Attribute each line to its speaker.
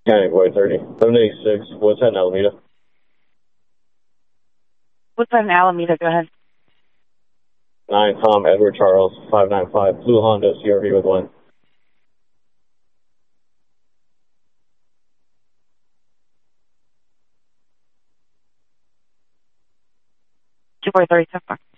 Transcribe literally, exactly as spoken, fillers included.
Speaker 1: County Boy thirty. seven eighty-six, what's that in Alameda?
Speaker 2: What's that in Alameda? Go ahead.
Speaker 1: nine Tom Edward Charles, five nine five, Blue Honda C R V with one.
Speaker 2: two four thirty so far.